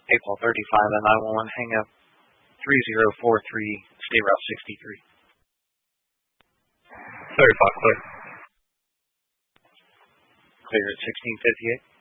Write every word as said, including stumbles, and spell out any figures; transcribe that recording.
eight ball thirty-five at nine one one, hang up three zero four three, state route sixty-three. thirty-five, clear. Clear at sixteen fifty-eight.